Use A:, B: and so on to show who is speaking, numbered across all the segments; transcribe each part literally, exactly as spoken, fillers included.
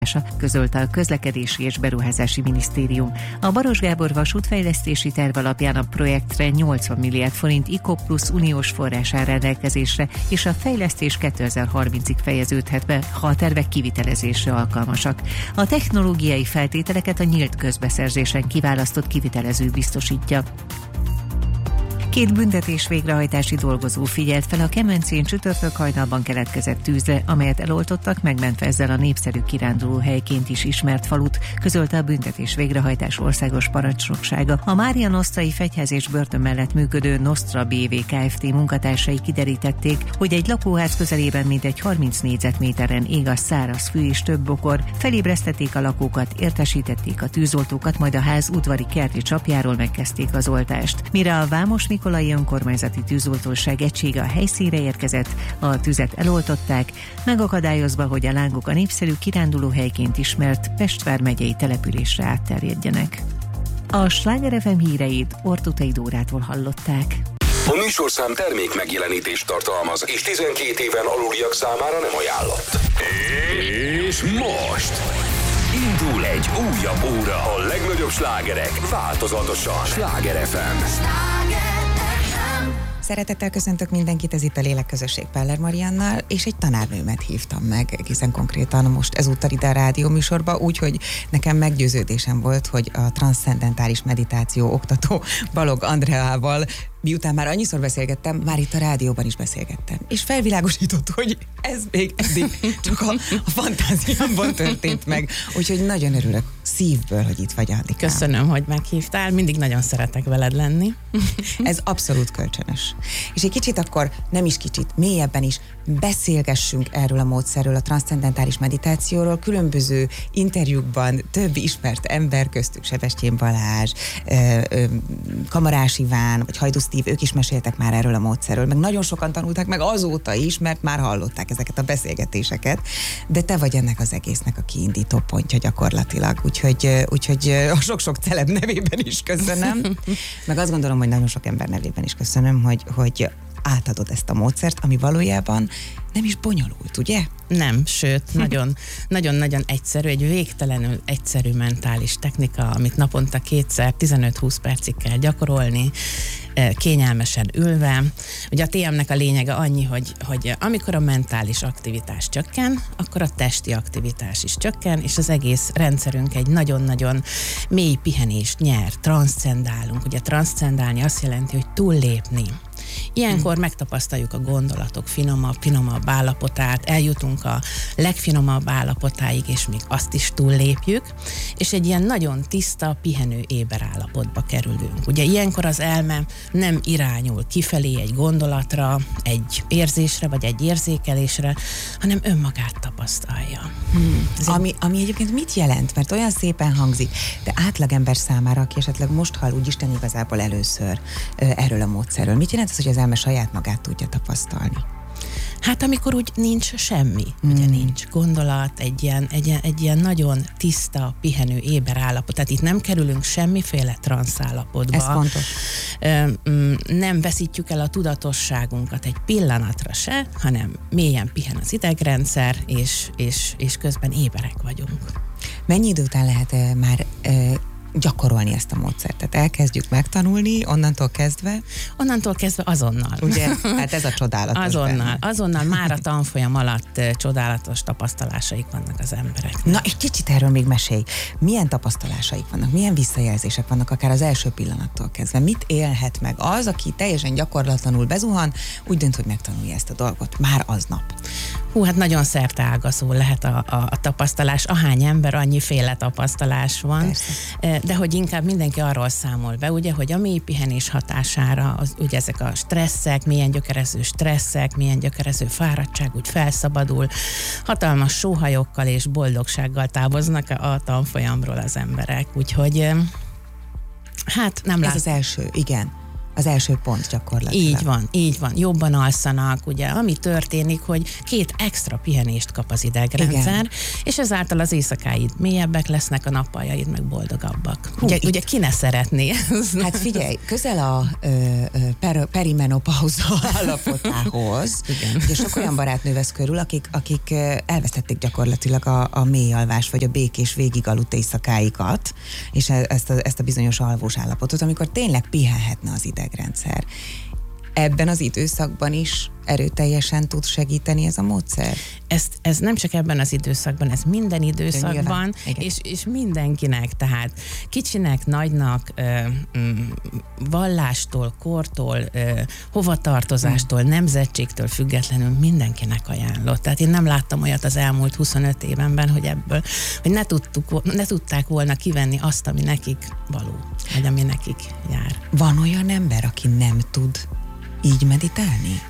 A: közölte a Közlekedési és Beruházási Minisztérium. A Baros Gábor vasútfejlesztési terv alapján a projektre nyolcvan milliárd forint IKO plusz uniós forrás áll rendelkezésre, és a fejlesztés kétezer-harmincig fejeződhet be, ha a tervek kivitelezésre alkalmasak. A technológiai feltételeket a nyílt közbeszerzésen kiválasztott kivitelező biztosítja. Két büntetés végrehajtási dolgozó figyelt fel a Kemencén csütörtök hajnalban keletkezett tűzre, amelyet eloltottak, megmentve ezzel a népszerű kirándulóhelyként is ismert falut, közölte a büntetés végrehajtás országos parancsnoksága. A Mária Nosztrai Fegyház és börtön mellett működő Nostra bé vé Kft. Munkatársai kiderítették, hogy egy lakóház közelében mintegy harminc négyzetméteren ég a száraz fű és több bokor. Felébresztették a lakókat, értesítették a tűzoltókat, majd a ház udvari kerti csapjáról megkezdték az oltást. Mire a Vámos Mikolai Önkormányzati Tűzoltóság egysége a helyszínre érkezett, a tüzet eloltották, megakadályozva, hogy a lángok a népszerű kirándulóhelyként ismert Pest vármegyei településre átterjedjenek. A Sláger ef em híreit Ortutai Dórától hallották.
B: A műsorszám termék megjelenítést tartalmaz, és tizenkét éven aluliak számára nem ajánlott. És most indul egy újabb óra. A legnagyobb slágerek változatosan. Sláger ef em.
C: Szeretettel köszöntök mindenkit, ez itt a Lélekközösség Peller Mariannal, és egy tanárnőmet hívtam meg egészen konkrétan most ezúttal ide a rádió műsorba, úgyhogy nekem meggyőződésem volt, hogy a transzcendentális meditáció oktató Balog Andreával, miután már annyiszor beszélgettem, már itt a rádióban is beszélgettem. És felvilágosított, hogy ez még eddig csak a, a fantáziámban történt meg. Úgyhogy nagyon örülök szívből, hogy itt vagy, Andikám.
D: Köszönöm, hogy meghívtál, mindig nagyon szeretek veled lenni.
C: Ez abszolút kölcsönös. És egy kicsit akkor, nem is kicsit, mélyebben is beszélgessünk erről a módszerről, a transzcendentális meditációról. Különböző interjúkban több ismert ember, köztük Sebestyén Balázs, Kamarás Iván, vagy Hajdú Steve, ők is meséltek már erről a módszerről, meg nagyon sokan tanulták meg azóta is, mert már hallották ezeket a beszélgetéseket, de te vagy ennek az egésznek a kiindító pontja gyakorlatilag, úgyhogy, úgyhogy a sok-sok celeb nevében is köszönöm, meg azt gondolom, hogy nagyon sok ember nevében is köszönöm, hogy, hogy átadod ezt a módszert, ami valójában nem is bonyolult, ugye?
D: Nem, sőt, nagyon, nagyon-nagyon egyszerű, egy végtelenül egyszerű mentális technika, amit naponta kétszer tizenöt-húsz percig kell gyakorolni, kényelmesen ülve. Ugye a té em-nek a lényege annyi, hogy, hogy amikor a mentális aktivitás csökken, akkor a testi aktivitás is csökken, és az egész rendszerünk egy nagyon-nagyon mély pihenést nyer, transzcendálunk. Ugye transzcendálni azt jelenti, hogy túllépni. Ilyenkor megtapasztaljuk a gondolatok finomabb, finomabb állapotát, eljutunk a legfinomabb állapotáig, és még azt is túllépjük, és egy ilyen nagyon tiszta, pihenő éber állapotba kerülünk. Ugye ilyenkor az elme nem irányul kifelé egy gondolatra, egy érzésre, vagy egy érzékelésre, hanem önmagát tapasztalja.
C: Hmm. Ami, ami egyébként mit jelent? Mert olyan szépen hangzik, de átlagember számára, aki esetleg most hall úgy Isten igazából először erről a módszerről, mit jelent az, hogy az elme saját magát tudja tapasztalni?
D: Hát amikor úgy nincs semmi, mm. ugye nincs gondolat, egy ilyen, egy, ilyen, egy ilyen nagyon tiszta, pihenő, éber állapot. Tehát itt nem kerülünk semmiféle transz állapotba.
C: Ez fontos.
D: Nem veszítjük el a tudatosságunkat egy pillanatra se, hanem mélyen pihen az idegrendszer, és, és, és közben éberek vagyunk.
C: Mennyi idő után lehet már gyakorolni ezt a módszert? Tehát elkezdjük megtanulni, onnantól kezdve?
D: Onnantól kezdve azonnal.
C: Ugye? Hát ez a csodálatos.
D: Azonnal.
C: Benne. Azonnal
D: már a tanfolyam alatt csodálatos tapasztalásaik vannak az embereknek.
C: Na, egy kicsit erről még mesélj. Milyen tapasztalásaik vannak? Milyen visszajelzések vannak akár az első pillanattól kezdve? Mit élhet meg az, aki teljesen gyakorlatlanul bezuhan, úgy dönt, hogy megtanulja ezt a dolgot már aznap?
D: Hú, hát nagyon szerteágazó lehet a, a, a tapasztalás. Ahány ember, annyiféle tapasztalás van. Persze. De hogy inkább mindenki arról számol be, ugye, hogy a mély pihenés hatására, az, ugye ezek a stresszek, milyen gyökerező stresszek, milyen gyökerező fáradtság úgy felszabadul, hatalmas sóhajokkal és boldogsággal távoznak a, a tanfolyamról az emberek. Úgyhogy hát nem lát...
C: Ez az első, igen. Az első pont gyakorlatilag.
D: Így van, így van. Jobban alszanak, ugye, ami történik, hogy két extra pihenést kap az idegrendszer, igen. és ezáltal az éjszakáid mélyebbek lesznek, a nappaljaid meg boldogabbak. Hú, ugye, ugye ki ne szeretné?
C: Hát figyelj, közel a ö, ö, per, perimenopauza állapotához. Igen. Ugye sok olyan barátnő vesz körül, akik, akik elvesztették gyakorlatilag a, a mély alvás, vagy a békés végig aludt éjszakáikat, és ezt a, ezt a bizonyos alvós állapotot, amikor tényleg pihenhetne az idegrendszer. Ebben az időszakban is erőteljesen tud segíteni ez a módszer?
D: Ezt, ez nem csak ebben az időszakban, ez minden időszakban, és, és mindenkinek, tehát kicsinek, nagynak, ö, m, vallástól, kortól, ö, hovatartozástól, hmm. nemzetségtől függetlenül mindenkinek ajánlott. Tehát én nem láttam olyat az elmúlt huszonöt évenben, hogy ebből, hogy ne, tudtuk, ne tudták volna kivenni azt, ami nekik való, vagy ami nekik jár.
C: Van olyan ember, aki nem tud így meditálni?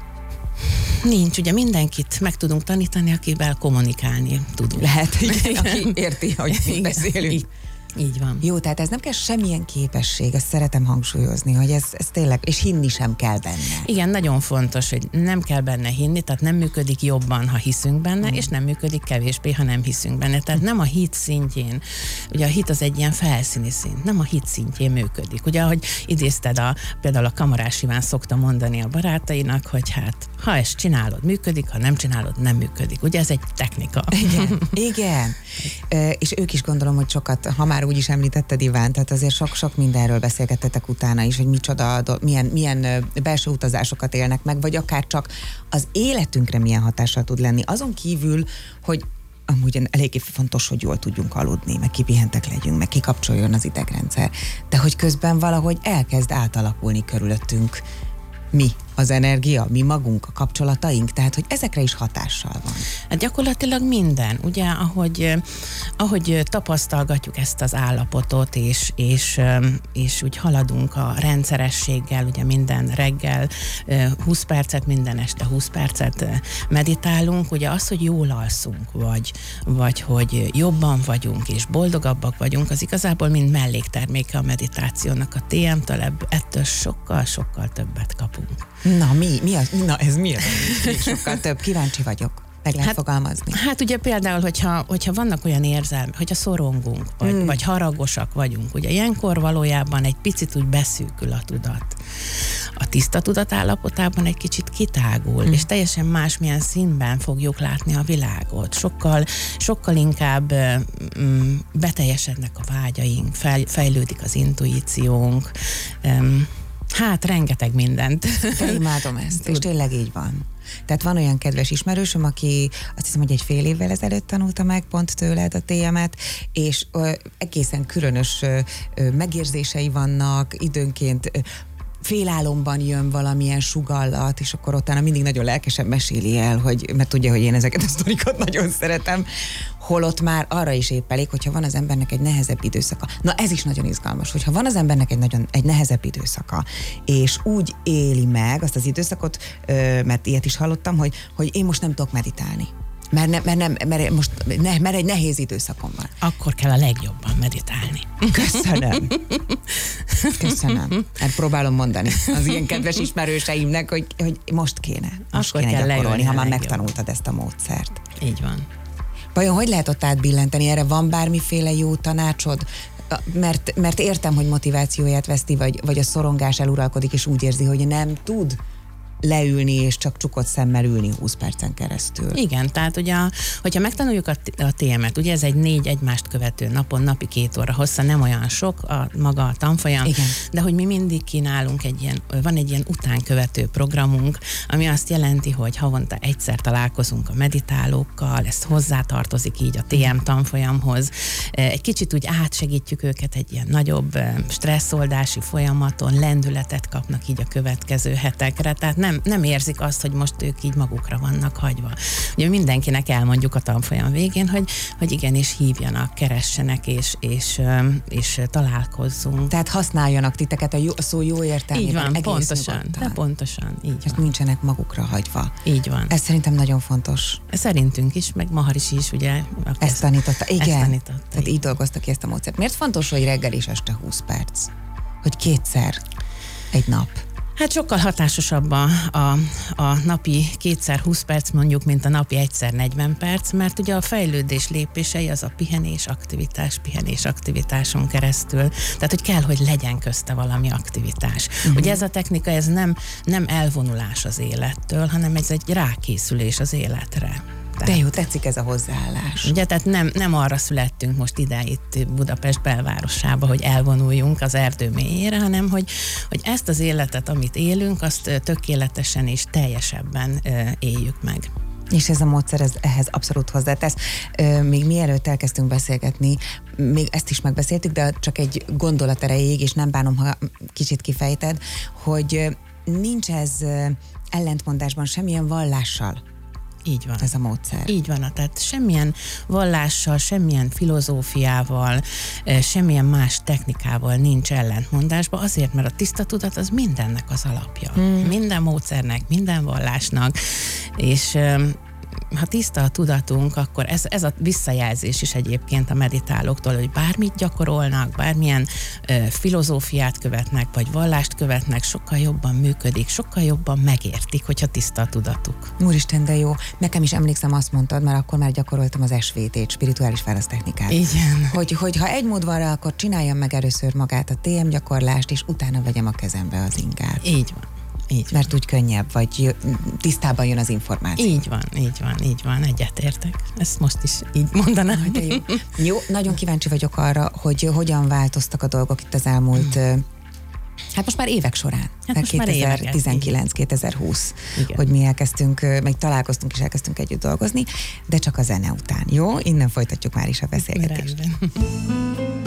D: Nincs, ugye mindenkit meg tudunk tanítani, akivel kommunikálni tudunk.
C: Lehet, igen, aki érti, hogy mi beszélünk.
D: Így, így van.
C: Jó, tehát ez nem kell semmilyen képesség, ezt szeretem hangsúlyozni, hogy ez, ez tényleg, és hinni sem kell benne.
D: Igen, nagyon fontos, hogy nem kell benne hinni, tehát nem működik jobban, ha hiszünk benne, mm. és nem működik kevésbé, ha nem hiszünk benne. Tehát nem a hit szintjén, ugye a hit az egy ilyen felszíni szint, nem a hit szintjén működik. Ugye, ahogy idézted, a, például a Kamarás Iván szokta mondani a barátainak, hogy hát, ha ezt csinálod, működik, ha nem csinálod, nem működik. Ugye ez egy technika.
C: Igen, igen. E, és ők is gondolom, hogy sokat, ha már úgy is említetted, Iván, tehát azért sok-sok mindenről beszélgettetek utána is, hogy micsoda, milyen, milyen belső utazásokat élnek meg, vagy akár csak az életünkre milyen hatással tud lenni. Azon kívül, hogy amúgy eléggé fontos, hogy jól tudjunk aludni, meg kipihentek legyünk, meg kikapcsoljon az idegrendszer, de hogy közben valahogy elkezd átalakulni körülöttünk mi, az energia, mi magunk, a kapcsolataink, tehát hogy ezekre is hatással van.
D: Hát gyakorlatilag minden, ugye, ahogy, ahogy tapasztalgatjuk ezt az állapotot, és, és, és úgy haladunk a rendszerességgel, ugye minden reggel húsz percet, minden este húsz percet meditálunk, ugye az, hogy jól alszunk, vagy, vagy hogy jobban vagyunk, és boldogabbak vagyunk, az igazából mind mellékterméke a meditációnak. A té em-től ettől sokkal-sokkal többet kapunk.
C: Na, mi, mi az? Na, ez mi az? Még sokkal több. Kíváncsi vagyok. Meg lehet hát, fogalmazni.
D: Hát ugye például, hogyha, hogyha vannak olyan érzelmek, hogyha szorongunk, vagy, mm. vagy haragosak vagyunk, ugye ilyenkor valójában egy picit úgy beszűkül a tudat. A tiszta tudat állapotában egy kicsit kitágul, mm. és teljesen másmilyen színben fogjuk látni a világot. Sokkal, sokkal inkább mm, beteljesednek a vágyaink, fej, fejlődik az intuíciónk, um, hát rengeteg mindent.
C: De imádom ezt, és tényleg így van. Tehát van olyan kedves ismerősöm, aki azt hiszem, hogy egy fél évvel ezelőtt tanulta meg pont tőled a té em-et, és ö, egészen különös ö, ö, megérzései vannak, időnként ö, félálomban jön valamilyen sugallat, és akkor utána mindig nagyon lelkesen meséli el, hogy, mert tudja, hogy én ezeket a sztorikat nagyon szeretem, holott már arra is épp elég, hogyha van az embernek egy nehezebb időszaka. Na ez is nagyon izgalmas, hogyha van az embernek egy nagyon egy nehezebb időszaka, és úgy éli meg azt az időszakot, mert ilyet is hallottam, hogy, hogy én most nem tudok meditálni. Mert, ne, mert, nem, mert most ne, mert egy nehéz időszakom van.
D: Akkor kell a legjobban meditálni.
C: Köszönöm. Köszönöm. Hát próbálom mondani az ilyen kedves ismerőseimnek, hogy, hogy most kéne. Most
D: Akkor
C: kéne gyakorolni, ha már
D: legjobb.
C: megtanultad ezt a módszert.
D: Így van.
C: Vajon hogy lehet ott átbillenteni? Erre van bármiféle jó tanácsod? Mert, mert értem, hogy motivációját veszti, vagy, vagy a szorongás eluralkodik, és úgy érzi, hogy nem tud leülni és csak csukott szemmel ülni húsz percen keresztül.
D: Igen, tehát ugye, hogyha megtanuljuk a, a té em-et, ugye ez egy négy egymást követő napon, napi két óra hossza, nem olyan sok a maga a tanfolyam,
C: igen.
D: De hogy mi mindig kínálunk egy ilyen, van egy ilyen utánkövető programunk, ami azt jelenti, hogy havonta egyszer találkozunk a meditálókkal, ez hozzátartozik így a té em tanfolyamhoz. Egy kicsit úgy átsegítjük őket egy ilyen nagyobb stresszoldási folyamaton, lendületet kapnak így a következő hetekre, tehát nem Nem, nem érzik azt, hogy most ők így magukra vannak hagyva. Ugye mindenkinek elmondjuk a tanfolyam végén, hogy, hogy igenis hívjanak, keressenek, és, és, és találkozzunk.
C: Tehát használjanak titeket a, jó, a szó jó értelmében.
D: Így van, pontosan. De pontosan, így
C: van.
D: nincsenek
C: magukra hagyva.
D: Így van.
C: Ez szerintem nagyon fontos.
D: Szerintünk is, meg Maharishi is, ugye.
C: Ezt tanította, igen.
D: Ezt tanította,
C: Tehát így dolgoztak ki ezt a módszert. Miért fontos, hogy reggel és este húsz perc? Hogy kétszer? egy nap?
D: Hát sokkal hatásosabb a, a, a napi kétszer húsz perc mondjuk, mint a napi egyszer negyven perc, mert ugye a fejlődés lépései az a pihenés, aktivitás, pihenés, aktivitáson keresztül. Tehát, hogy kell, hogy legyen közte valami aktivitás. Uh-huh. Ugye ez a technika, ez nem, nem elvonulás az élettől, hanem ez egy rákészülés az életre.
C: De jó, tetszik ez a hozzáállás.
D: Ugye, tehát nem, nem arra születtünk most ide itt Budapest belvárosába, hogy elvonuljunk az erdő mélyére, hanem hogy, hogy ezt az életet, amit élünk, azt tökéletesen és teljesebben éljük meg.
C: És ez a módszer ez, ehhez abszolút hozzátesz. Még mielőtt elkezdtünk beszélgetni, még ezt is megbeszéltük, de csak egy gondolat erejéig, és nem bánom, ha kicsit kifejted, hogy nincs ez ellentmondásban semmilyen vallással.
D: Így van.
C: Ez a módszer.
D: Így van, tehát semmilyen vallással, semmilyen filozófiával, semmilyen más technikával nincs ellentmondásban, azért, mert a tiszta tudat az mindennek az alapja. Hmm. Minden módszernek, minden vallásnak, és ha tiszta a tudatunk, akkor ez, ez a visszajelzés is egyébként a meditálóktól, hogy bármit gyakorolnak, bármilyen ö, filozófiát követnek, vagy vallást követnek, sokkal jobban működik, sokkal jobban megértik, hogyha tiszta a tudatuk.
C: Úristen, de jó. Nekem is emlékszem, azt mondtad, mert akkor már gyakoroltam az es vé té-t, spirituális választechnikát.
D: Igen.
C: Hogy, hogy ha egy mód van rá, akkor csináljam meg először magát a té em gyakorlást, és utána vegyem a kezembe az ingát.
D: Így van. Így
C: Mert van. Úgy könnyebb, vagy tisztában jön az információ.
D: Így van, így van, így van, egyetértek. Ezt most is így mondanám.
C: De jó. jó, nagyon kíváncsi vagyok arra, hogy hogyan változtak a dolgok itt az elmúlt, hmm. hát most már évek során.
D: Hát most
C: kétezer-tizenkilenc kétezer-húsz, hogy mi elkezdtünk, meg találkoztunk és elkezdtünk együtt dolgozni, de csak a zene után. Jó? Innen folytatjuk már is a beszélgetést.
D: Rendben.